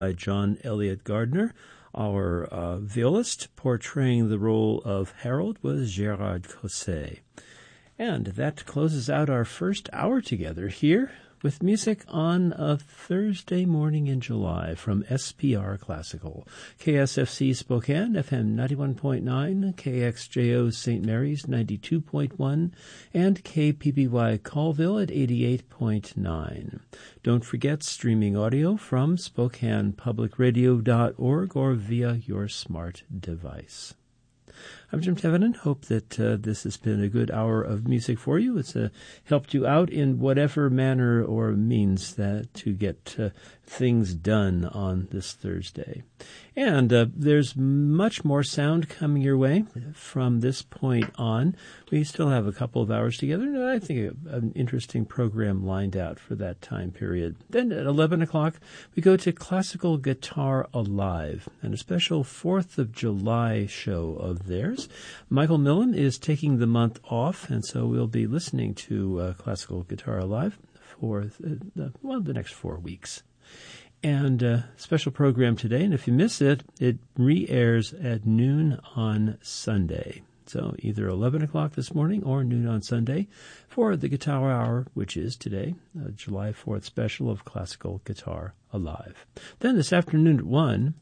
by John Elliott Gardner. Our violist portraying the role of Harold was Gérard Cosset. And that closes out our first hour together here with music on a Thursday morning in July from SPR Classical. KSFC Spokane, FM 91.9, KXJO St. Mary's 92.1, and KPBY Colville at 88.9. Don't forget streaming audio from SpokanePublicRadio.org or via your smart device. I'm Jim Tevenin. Hope that this has been a good hour of music for you. It's helped you out in whatever manner or means that to get things done on this Thursday. And there's much more sound coming your way from this point on. We still have a couple of hours together, and I think an interesting program lined out for that time period. Then at 11 o'clock, we go to Classical Guitar Alive, and a special 4th of July show of theirs. Michael Millen is taking the month off, and so we'll be listening to Classical Guitar Alive for the next 4 weeks. And special program today, and if you miss it, it re-airs at noon on Sunday. So either 11 o'clock this morning or noon on Sunday for the Guitar Hour, which is today, July 4th special of Classical Guitar Alive. Then this afternoon at 1...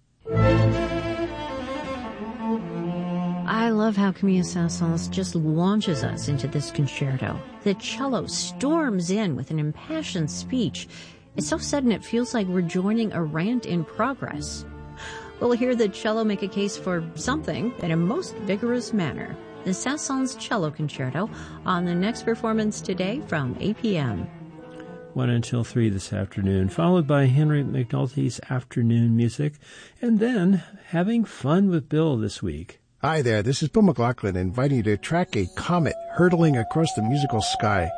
I love how Camille Saint-Saëns just launches us into this concerto. The cello storms in with an impassioned speech. It's so sudden it feels like we're joining a rant in progress. We'll hear the cello make a case for something in a most vigorous manner. The Saint-Saëns Cello Concerto on the next performance today from 8 p.m. 1 until 3 this afternoon, followed by Henry McNulty's afternoon music, and then having fun with Bill this week. Hi there, this is Bill McLaughlin inviting you to track a comet hurtling across the musical sky.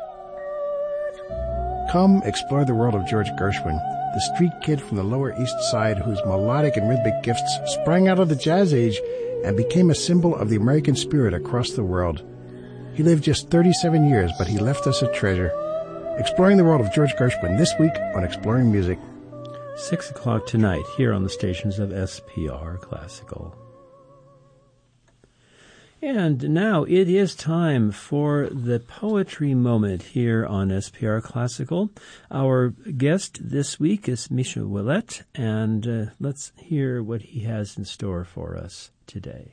Come explore the world of George Gershwin, the street kid from the Lower East Side whose melodic and rhythmic gifts sprang out of the Jazz Age and became a symbol of the American spirit across the world. He lived just 37 years, but he left us a treasure. Exploring the world of George Gershwin this week on Exploring Music. 6 o'clock tonight here on the stations of SPR Classical. And now it is time for the poetry moment here on SPR Classical. Our guest this week is Misha Willett, and let's hear what he has in store for us today.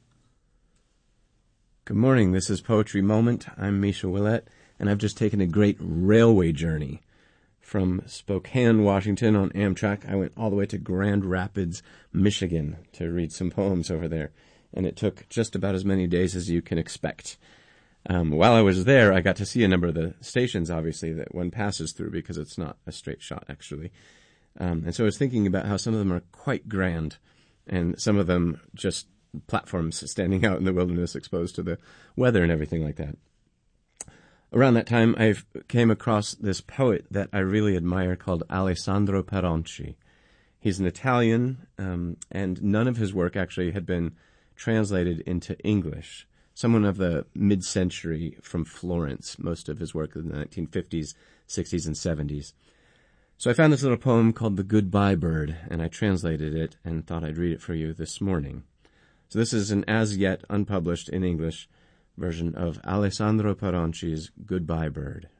Good morning, this is Poetry Moment. I'm Misha Willett, and I've just taken a great railway journey. From Spokane, Washington on Amtrak, I went all the way to Grand Rapids, Michigan to read some poems over there. And it took just about as many days as you can expect. While I was there, I got to see a number of the stations, obviously, that one passes through because it's not a straight shot, actually. And so I was thinking about how some of them are quite grand, and some of them just platforms standing out in the wilderness exposed to the weather and everything like that. Around that time, I came across this poet that I really admire called Alessandro Peronci. He's an Italian, and none of his work actually had been translated into English. Someone of the mid-century from Florence, most of his work in the 1950s, 60s, and 70s. So I found this little poem called The Goodbye Bird, and I translated it and thought I'd read it for you this morning. So this is an as-yet unpublished in English version of Alessandro Peronci's Goodbye Bird.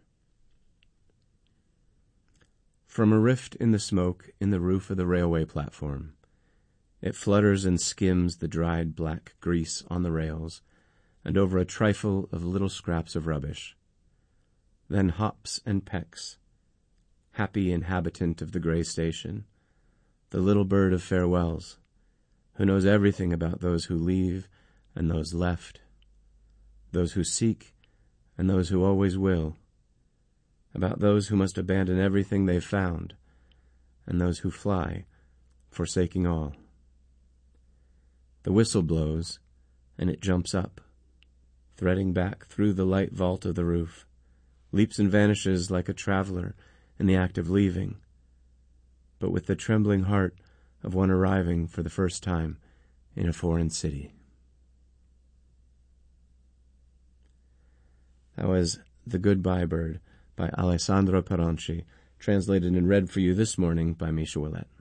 From a rift in the smoke in the roof of the railway platform, it flutters and skims the dried black grease on the rails and over a trifle of little scraps of rubbish. Then hops and pecks, happy inhabitant of the gray station, the little bird of farewells, who knows everything about those who leave and those left, those who seek and those who always will, about those who must abandon everything they've found, and those who fly, forsaking all. The whistle blows, and it jumps up, threading back through the light vault of the roof, leaps and vanishes like a traveler in the act of leaving, but with the trembling heart of one arriving for the first time in a foreign city. That was The Goodbye Bird by Alessandro Peronci, translated and read for you this morning by Misha Willett.